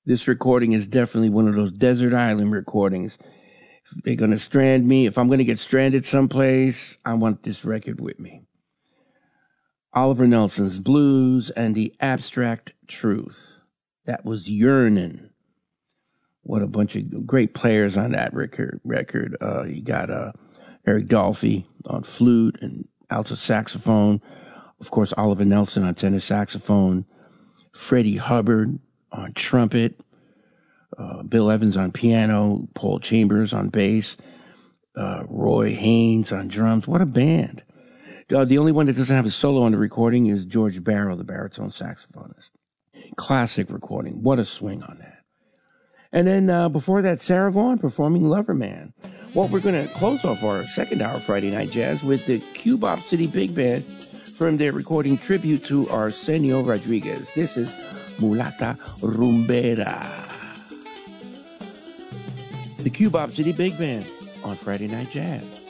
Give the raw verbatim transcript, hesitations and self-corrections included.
This recording is definitely one of those desert island recordings. If they're going to strand me, if I'm going to get stranded someplace, I want this record with me. Oliver Nelson's Blues and the Abstract Truth. That was Yearnin'. What a bunch of great players on that record. record. Uh, you got uh, Eric Dolphy on flute and alto saxophone. Of course, Oliver Nelson on tenor saxophone. Freddie Hubbard on trumpet. Uh, Bill Evans on piano. Paul Chambers on bass. Uh, Roy Haynes on drums. What a band. Uh, the only one that doesn't have a solo on the recording is George Barrow, the baritone saxophonist. Classic recording. What a swing on that. And then uh, before that, Sarah Vaughan performing Lover Man. Well, we're going to close off our second hour Friday Night Jazz with the Cubop City Big Band from their recording tribute to Arsenio Rodriguez. This is Mulata Rumbera. The Cubop City Big Band on Friday Night Jazz.